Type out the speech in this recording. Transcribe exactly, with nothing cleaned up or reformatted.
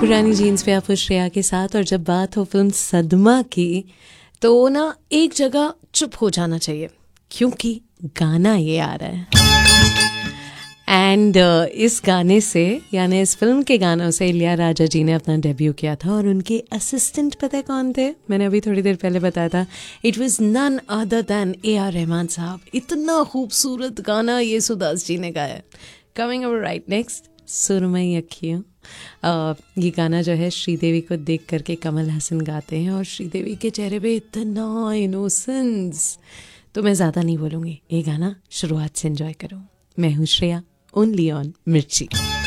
पुरानी जीन्स पे आप श्रेया के साथ। और जब बात हो फिल्म सदमा की तो ना एक जगह चुप हो जाना चाहिए क्योंकि गाना ये आ रहा है। एंड uh, इस गाने से यानी इस फिल्म के गानों से इलैयाराजा जी ने अपना डेब्यू किया था और उनके असिस्टेंट पता है कौन थे? मैंने अभी थोड़ी देर पहले बताया था, it was none other than A R Rahman साहब। इतना खूबसूरत गाना येसुदास जी ने गाया। कमिंग अवर राइट नेक्स्ट, सुरमई अखियों। Uh, ये गाना जो है श्रीदेवी को देख करके कमल हसन गाते हैं और श्रीदेवी के चेहरे पे इतना इनोसेंस। तो मैं ज़्यादा नहीं बोलूँगी, ये गाना शुरुआत से एंजॉय करो। मैं हूँ श्रेया, ओनली ऑन मिर्ची।